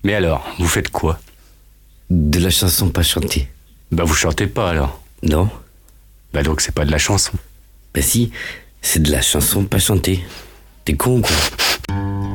Mais alors, vous faites quoi? De la chanson pas chantée. Bah vous chantez pas alors. Non? Bah donc c'est pas de la chanson. Bah si, c'est de la chanson pas chantée. T'es con, quoi.